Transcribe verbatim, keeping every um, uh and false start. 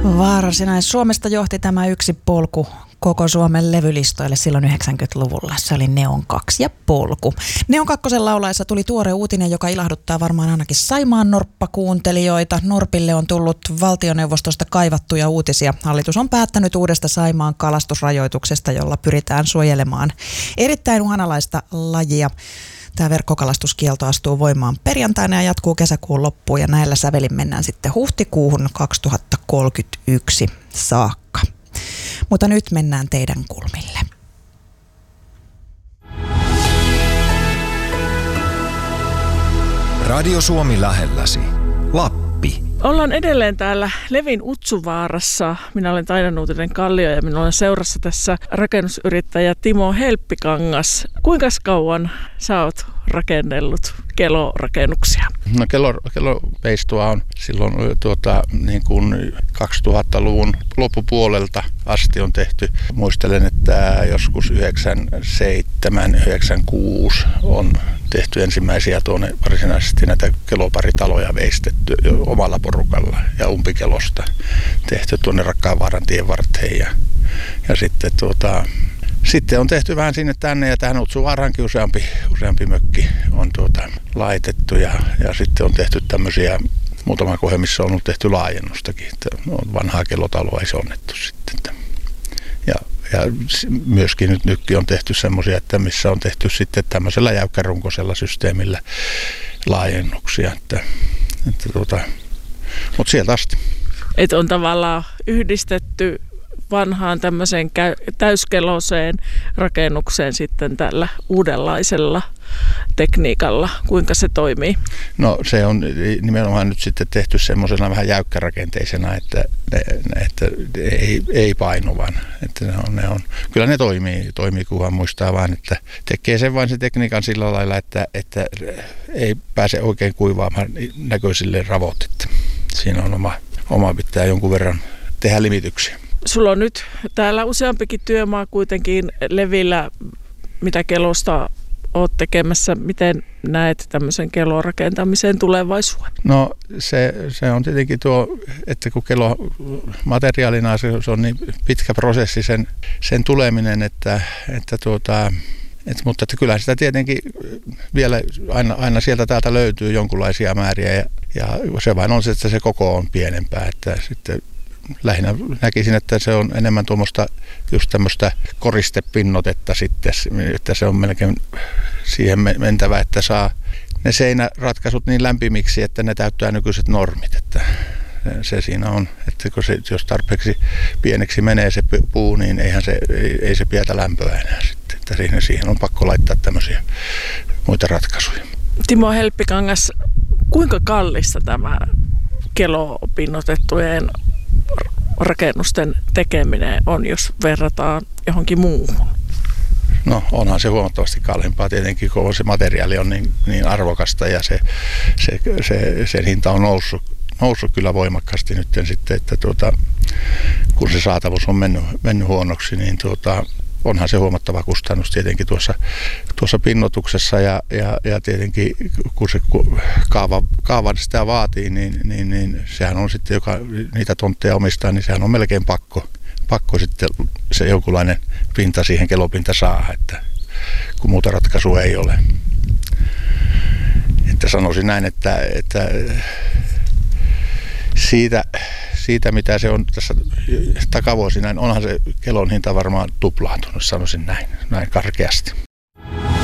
Varsinais-Suomesta johti tämä yksi polku koko Suomen levylistoille silloin yhdeksänkymmentäluvulla. Se oli Neon kaksi ja polku. Neon kakkosen laulaessa tuli tuore uutinen, joka ilahduttaa varmaan ainakin Saimaan norppakuuntelijoita. Norpille on tullut valtioneuvostosta kaivattuja uutisia. Hallitus on päättänyt uudesta Saimaan kalastusrajoituksesta, jolla pyritään suojelemaan erittäin uhanalaista lajia. Tämä verkkokalastuskielto astuu voimaan perjantaina ja jatkuu kesäkuun loppuun, ja näillä sävelin mennään sitten huhtikuuhun kaksituhattakolmekymmentäyksi saakka. Mutta nyt mennään teidän kulmille. Radio Suomi lähelläsi. Lappi. Ollaan edelleen täällä Levin Utsuvaarassa. Minä olen Taina Nuutinen-Kallio ja minulla on seurassa tässä rakennusyrittäjä Timo Helppikangas. Kuinka kauan sä oot rakennellut kelorakennuksia? No kelo, kelopeistua on silloin tuota, niin kuin kaksituhattaluvun loppupuolelta asti on tehty. Muistelen, että joskus yhdeksänkymmentäseitsemän yhdeksänkymmentäkuusi on tehty ensimmäisiä tuonne varsinaisesti näitä keloparitaloja veistetty omalla porukalla ja umpikelosta tehty tuonne Rakkaanvaaran tien varteen. Ja, ja sitten, tuota, sitten on tehty vähän sinne tänne ja tähän Utsuvaaraankin useampi, useampi mökki on tuota, laitettu ja, ja sitten on tehty tämmöisiä, muutama kohe, missä on ollut tehty laajennustakin, että on vanhaa kelotaloa isonnettu sitten. Ja, ja myöskin nyt nytkin on tehty semmoisia, että missä on tehty sitten tämmöisellä jäykkärunkoisella systeemillä laajennuksia, että, että tuota, mutta sieltä asti. Että on tavallaan yhdistetty vanhaan tämmöiseen täyskeloseen rakennukseen sitten tällä uudenlaisella tekniikalla. Kuinka se toimii? No se on nimenomaan nyt sitten tehty semmoisena vähän jäykkärakenteisena, että, että ei, ei painuvan. Että ne on, ne on, kyllä ne toimii, toimii, kunhan muistaa vaan, että tekee sen vain se tekniikan sillä lailla, että, että ei pääse oikein kuivaamaan näköisille ravot. Että siinä on oma, oma pitää jonkun verran tehdä limityksiä. Sulla on nyt täällä useampikin työmaa kuitenkin levillä, mitä kelosta oot tekemässä. Miten näet tämmöisen kelon rakentamisen tulevaisuuden? No se, se on tietenkin tuo, että kun kelo materiaalina se, se on niin pitkä prosessi sen, sen tuleminen, että, että tuota, et, mutta että kyllä sitä tietenkin vielä aina, aina sieltä täältä löytyy jonkinlaisia määriä ja, ja se vain on se, että se koko on pienempää, että sitten lähinnä näkisin, että se on enemmän tuommoista just tämmöistä koristepinnotetta sitten, että se on melkein siihen mentävä, että saa ne seinäratkaisut niin lämpimiksi, että ne täyttää nykyiset normit, että se siinä on, että kun se, jos tarpeeksi pieneksi menee se puu, niin eihän se, ei, ei se pidätä lämpöä enää sitten, että siihen, siihen on pakko laittaa tämmöisiä muita ratkaisuja. Timo Helppikangas, kuinka kallista tämä kelopinnotettujen rakennusten tekeminen on, jos verrataan johonkin muuhun? No onhan se huomattavasti kalliimpaa tietenkin, kun se materiaali on niin, niin arvokasta ja se, se, se, sen hinta on noussut, noussut kyllä voimakkaasti nyt sitten, että tuota, kun se saatavuus on mennyt, mennyt huonoksi, niin tuota, onhan se huomattava kustannus tietenkin tuossa, tuossa pinnotuksessa ja, ja, ja tietenkin kun se kaava, kaava sitä vaatii, niin, niin, niin sehän on sitten, joka niitä tontteja omistaa, niin sehän on melkein pakko, pakko sitten se jonkunlainen pinta siihen kelopinta saa, että kun muuta ratkaisua ei ole. Että sanoisin näin, että, että siitä, siitä mitä se on tässä takavuosina, onhan se kelon hinta varmaan tuplaantunut, sanoisin näin, näin karkeasti.